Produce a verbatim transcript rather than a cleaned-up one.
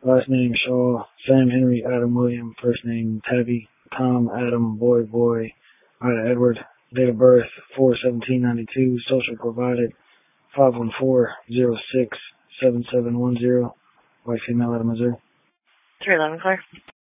Last name Shaw, Sam Henry Adam William, first name Tabby, Tom Adam Boy Boy, Ida Edward, date of birth four seventeen ninety-two, social provided five one four zero six seven seven one zero, white female out of Missouri. three eleven, clear.